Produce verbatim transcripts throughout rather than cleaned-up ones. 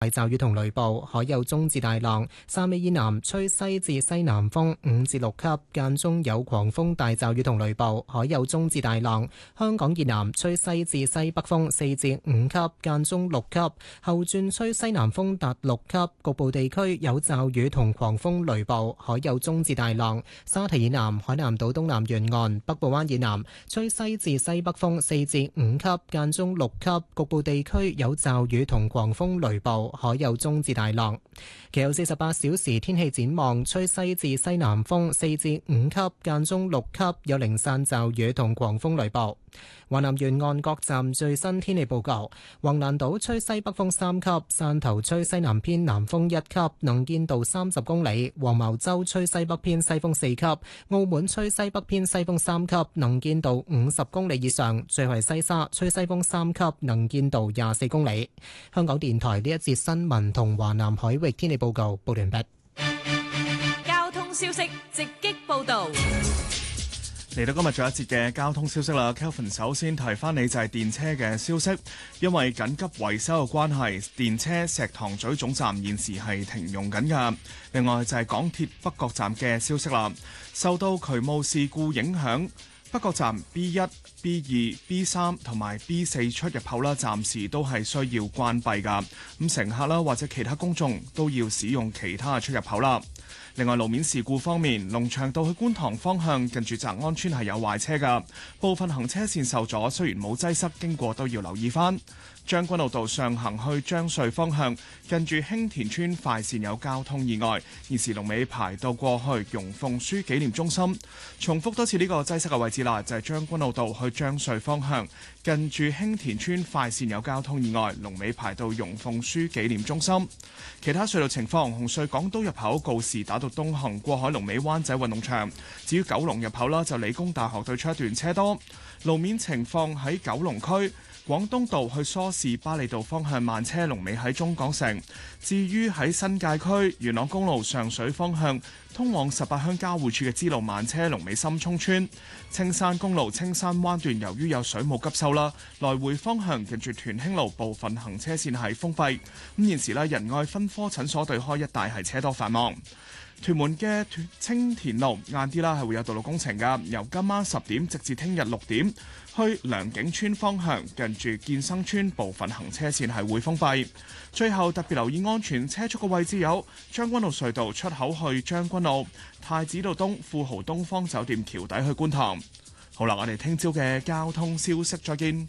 大驟雨同雷暴，海有中至大浪。汕尾以南吹西至西南風五至六級，間中有狂風大驟雨同雷暴，海有中至大浪。香港以南吹西至西北風四至五級，間中六級。後轉吹西南風達六級，局部地區有驟雨同狂風雷暴，海有中至大浪。沙堤以南海南島東南沿岸北部灣以南吹西至西北風四至五級，間中六級，局部地區有驟雨同狂風雷暴，海有中至大浪。其後四十八小時天氣展望，吹西至西南風四至五級，間中六級，有零散驟雨同狂風雷暴。華南沿岸各站最新天氣報告：橫瀾島吹西北風三級，汕頭吹西南偏南風一級，能見度三十公里；黃茅洲吹西北偏西風四級，澳門吹西北偏西風三級，能見度五十公里以上。最後係西沙吹西風三級，能見度廿四公里。香港電台呢一節新聞同華南海域天氣報告報完畢。 交通消息直擊報道。 嚟到今日最後一節嘅交通消息啦 Kelvin 首先提翻你就係電車嘅消息，因為緊急維修嘅關係，電車石塘咀總站現時係停用緊㗎。另外就係港鐵北角站嘅消息啦，受到渠務事故影響，北角站 B 一、B 二、B 三同埋 B 四出入口啦，暫時都係需要關閉㗎。咁乘客啦或者其他公眾都要使用其他嘅出入口啦。另外路面事故方面，龍翔道去觀塘方向近住澤安村係有壞車㗎，部分行車線受阻，雖然冇擠塞，經過都要留意返。將軍澳道上行去將穗方向近住興田村快線有交通意外，現時龍尾排到過去容鳳書紀念中心。重複多次呢個擠塞嘅位置啦，就係將軍澳道去將穗方向近住興田村快線有交通意外，龍尾排到容鳳書紀念中心。其他隧道情況，紅隧港島入口告士打道東行過海龍尾灣仔運動場，至於九龍入口啦，就理工大學對出一段車多。路面情況喺九龍區廣東道去梳士巴利道方向慢車，龍尾喺中港城。至於喺新界區元朗公路上水方向通往十八鄉交匯處嘅支路慢車，龍尾深涌村。青山公路青山灣段由於有水務急修啦，來回方向近住屯興路部分行車線係封閉。咁現時咧仁愛分科診所對開一帶係車多繁忙。屯門嘅青田路晏啲啦係會有道路工程㗎，由今晚十點直至聽日六點，去良景村方向近住建生村部分行車線係會封閉。最後特別留意安全車速嘅位置有將軍澳隧道出口去將軍澳、太子道東富豪東方酒店橋底去觀塘。好啦，我哋聽朝嘅交通消息再見。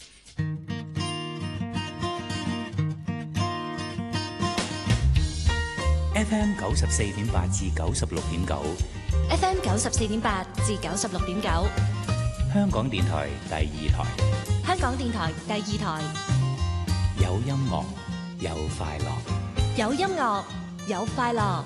F M 九十四點八至九十六點九 ，F M 九十四點八至九十六點九， 香港電台第二台， 香港電台第二台， 有音樂有快樂， 有音樂有快樂。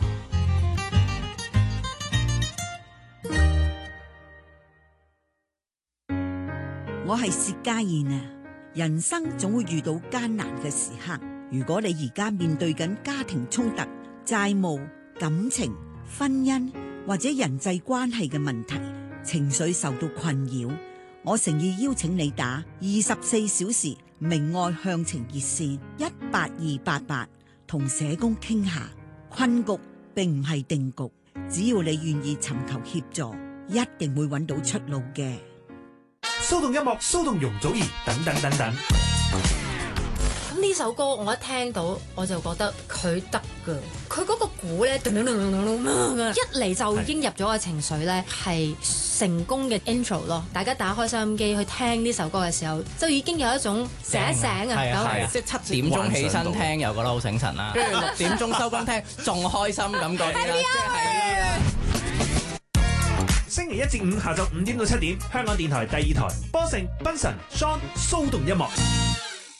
我係薛家燕啊！人生總會遇到艱難嘅時刻，如果你而家面對緊家庭衝突、債務、感情、婚姻或者人際關係嘅問題，情緒受到困擾，我誠意邀請你打二十四小時明愛向晴熱線一八二八八，同社工傾下。困局並唔係定局，只要你願意尋求協助，一定會揾到出路嘅。 騷動音樂，騷動容祖兒，等等等等。 咁呢首歌我一聽到我就覺得佢得㗎，佢嗰個鼓咧，一嚟就已經入咗個情緒咧，係成功嘅 intro 咯。大家打開收音機去聽呢首歌嘅時候，就已經有一種醒一醒啊！ 係啊，即係七點鐘起身聽又覺得好醒神啦，跟住六點鐘收工聽仲開心咁嗰啲啦，即係。 星期一至五下晝五點到七點，香港電台第二台，波城、賓神、Sean 騷動音樂。